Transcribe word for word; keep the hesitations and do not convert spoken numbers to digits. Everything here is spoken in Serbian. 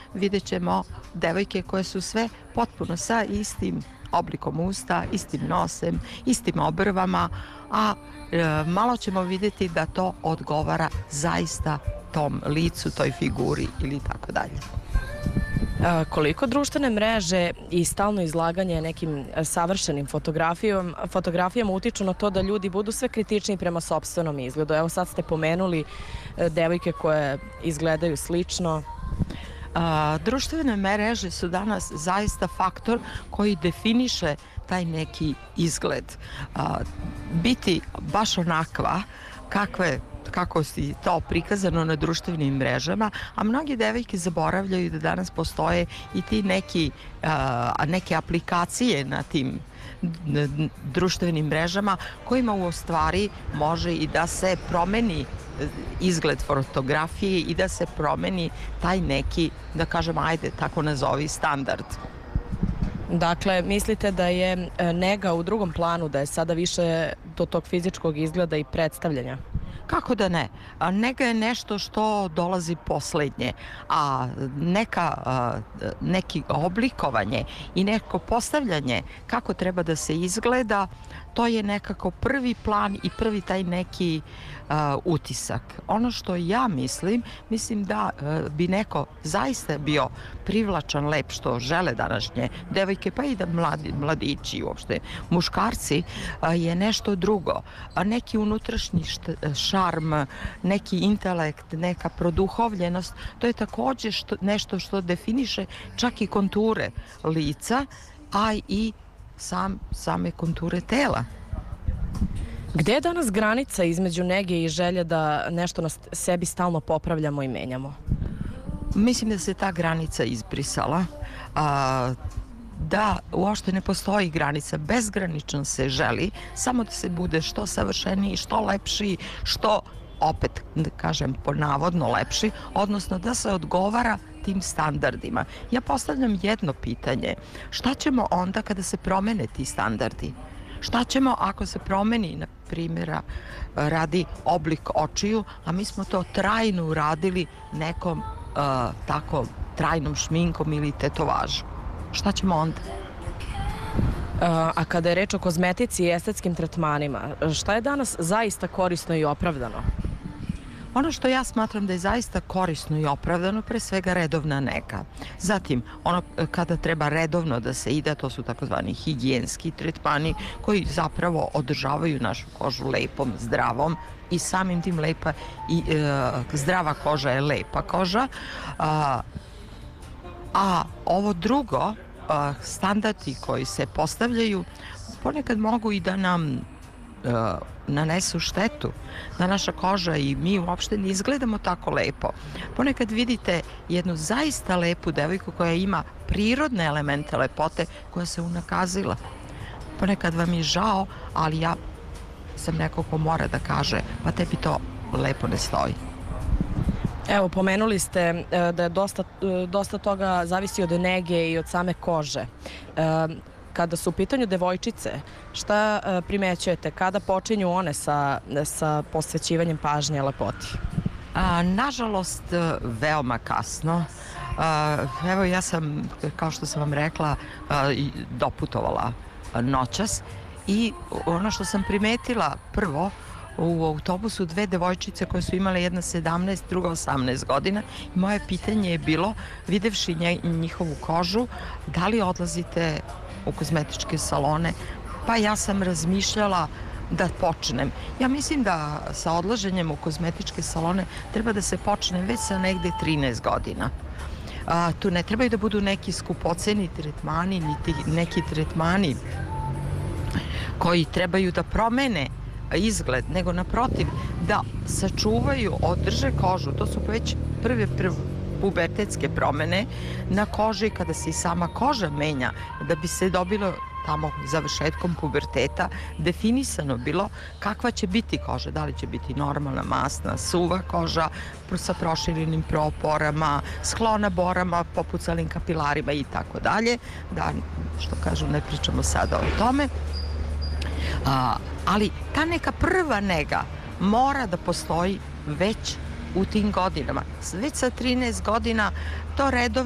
vidjet ćemo devojke koje su sve potpuno sa istim oblikom usta, istim nosem, istim obrvama, a e, malo ćemo vidjeti da to odgovara zaista tom licu, toj figuri ili tako dalje. A, koliko društvene mreže i stalno izlaganje nekim savršenim fotografijom, fotografijama utiču na to da ljudi budu sve kritičniji prema sopstvenom izgledu? Evo sad ste pomenuli e, devojke koje izgledaju slično. A, društvene mreže su danas zaista faktor koji definiše taj neki izgled. A, biti baš onakva kakve kako si to prikazano na društvenim mrežama, a mnogi devojke zaboravljaju da danas postoje i ti neki, a, neke aplikacije na tim društvenim mrežama kojima u stvari može i da se promeni izgled fotografije i da se promeni taj neki, da kažem, ajde, tako nazovi, standard. Dakle, mislite da je nega u drugom planu, da je sada više do tog fizičkog izgleda i predstavljanja? Kako da ne? Nega je nešto što dolazi poslednje, a neka, neki oblikovanje i neko postavljanje kako treba da se izgleda, to je nekako prvi plan i prvi taj neki uh, utisak. Ono što ja mislim, mislim da uh, bi neko zaista bio privlačan, lep, što žele današnje devojke, pa i da mladi, mladići uopšte, muškarci, uh, je nešto drugo. A neki unutrašnji št, šarm, neki intelekt, neka produhovljenost, to je takođe što, nešto što definiše čak i konture lica, a i Sam, same konture tela. Gde je danas granica između nege i želje da nešto na sebi stalno popravljamo i menjamo? Mislim da se ta granica izbrisala. A, da uopšte ne postoji granica. Bezgranično se želi samo da se bude što savršeniji, što lepši, što opet, da kažem, ponavodno lepši, odnosno da se odgovara tim standardima. Ja postavljam jedno pitanje. Šta ćemo onda kada se promene ti standardi? Šta ćemo ako se promeni, na primjera, radi oblik očiju, a mi smo to trajno uradili nekom uh, tako trajnom šminkom ili tetovažom? Šta ćemo onda? A kada je reč o kozmetici i estetskim tretmanima, šta je danas zaista korisno i opravdano? Ono što ja smatram da je zaista korisno i opravdano, pre svega redovna nega. Zatim, ono kada treba redovno da se ide, to su takozvani higijenski tretmani koji zapravo održavaju našu kožu lepom, zdravom i samim tim lepa i e, zdrava koža je lepa koža. A, a ovo drugo, a, standardi koji se postavljaju, ponekad mogu i da nam Uh, nanesu štetu, da naša koža i mi uopšte ne izgledamo tako lepo. Ponekad vidite jednu zaista lepu devojku koja ima prirodne elemente lepote koja se unakazila. Ponekad vam je žao, ali ja sam neko ko mora da kaže, pa tebi to lepo ne stoji. Evo, pomenuli ste da je dosta, dosta toga zavisi od nege i od same kože. Kada su u pitanju devojčice, šta primećujete? Kada počinju one sa, sa posvećivanjem pažnje lepoti? A, nažalost, veoma kasno. A, evo, ja sam, kao što sam vam rekla, a, doputovala noćas i ono što sam primetila prvo, u autobusu dve devojčice koje su imale jedna sedamnaest, druga osamnaest godina. I moje pitanje je bilo, videvši njihovu kožu, da li odlazite u kozmetičke salone? Pa ja sam razmišljala da počnem. Ja mislim da sa odlaženjem u kozmetičke salone treba da se počne već sa negde trinaest godina. A, tu ne trebaju da budu neki skupoceni tretmani, niti neki tretmani koji trebaju da promene izgled, nego naprotiv da sačuvaju, održe kožu. To su već prve prve pubertetske promene na koži kada se i sama koža menja, da bi se dobilo tamo završetkom puberteta definisano bilo kakva će biti koža, da li će biti normalna, masna, suva koža sa proširenim proporama, sklona borama, popucalim kapilarima i tako dalje. Da, što kažu, ne pričamo sada o tome. A, ali ta neka prva nega mora da postoji već u tim godinama. Već sa trinaest godina to redovno